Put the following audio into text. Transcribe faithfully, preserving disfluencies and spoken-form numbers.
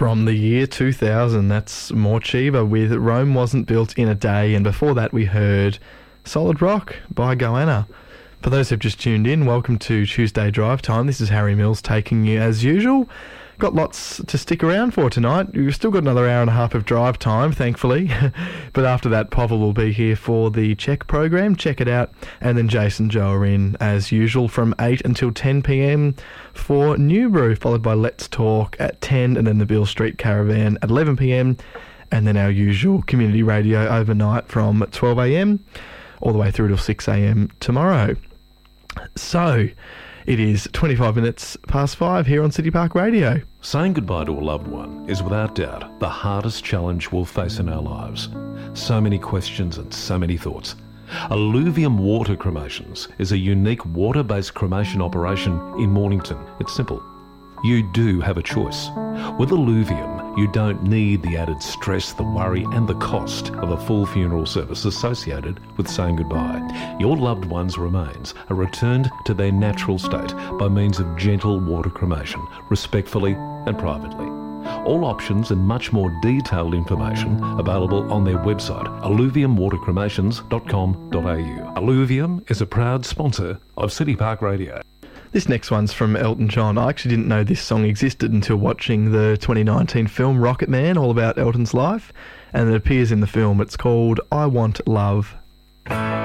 From the year two thousand, that's Morcheeba with Rome Wasn't Built in a Day, and before that we heard Solid Rock by Goanna. For those who've just tuned in, welcome to Tuesday Drive Time. This is Harry Mills taking you as usual. Got lots to stick around for tonight. We've still got another hour and a half of drive time, thankfully. But after that, Povell will be here for the Check program. Check it out. And then Jason Joe are in, as usual, from eight until ten p.m. for New Brew, followed by Let's Talk at ten, and then the Beale Street Caravan at eleven p.m. And then our usual community radio overnight from twelve a.m. all the way through till six a.m. tomorrow. So, it is twenty-five minutes past five here on City Park Radio. Saying goodbye to a loved one is without doubt the hardest challenge we'll face in our lives. So many questions and so many thoughts. Alluvium Water Cremations is a unique water-based cremation operation in Mornington. It's simple. You do have a choice. With Alluvium, you don't need the added stress, the worry and the cost of a full funeral service associated with saying goodbye. Your loved one's remains are returned to their natural state by means of gentle water cremation, respectfully and privately. All options and much more detailed information available on their website, alluvium water cremations dot com dot a u. Alluvium is a proud sponsor of City Park Radio. This next one's from Elton John. I actually didn't know this song existed until watching the twenty nineteen film Rocket Man, all about Elton's life, and it appears in the film. It's called I Want Love.